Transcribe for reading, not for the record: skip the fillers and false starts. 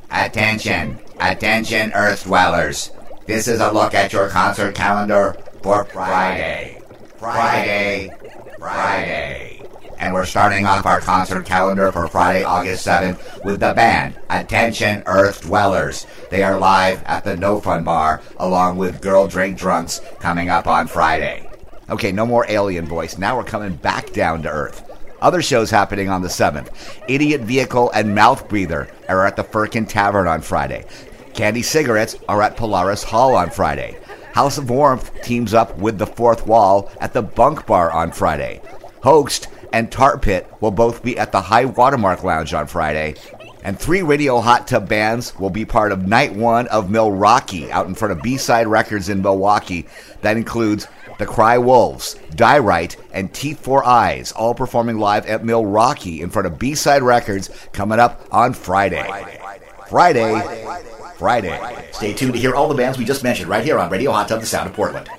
Attention, attention, Earth dwellers. This is a look at your concert calendar for Friday. And we're starting off our concert calendar for Friday, August 7th with the band Attention Earth Dwellers. They are live at the No Fun Bar along with Girl Drink Drunks coming up on Friday. Okay, no more alien voice. Now we're coming back down to Earth. Other shows happening on the 7th. Idiot Vehicle and Mouth Breather are at the Firkin Tavern on Friday. Candy Cigarettes are at Polaris Hall on Friday. House of Warmth teams up with The Fourth Wall at the Bunk Bar on Friday. Hoaxed and Tar Pit will both be at the High Watermark Lounge on Friday. And 3 Radio Hot Tub bands will be part of Night 1 of Milwaukee out in front of B-Side Records in Milwaukee. That includes The Cry Wolves, Die Right, and Teeth for Eyes, all performing live at Milwaukee in front of B-Side Records coming up on Friday. Friday. Stay tuned to hear all the bands we just mentioned right here on Radio Hot Tub, the Sound of Portland.